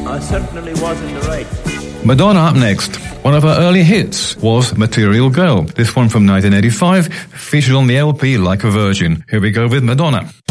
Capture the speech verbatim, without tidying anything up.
I certainly was in the right. Madonna up next. One of her early hits was Material Girl. This one from nineteen eighty-five featured on the L P Like a Virgin. Here we go with Madonna.